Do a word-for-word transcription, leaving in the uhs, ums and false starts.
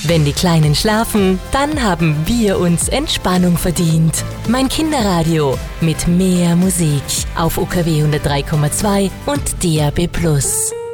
Wenn die Kleinen schlafen, dann haben wir uns Entspannung verdient. Mein Kinderradio mit mehr Musik auf U K W hundertdrei Komma zwei und D A B Plus.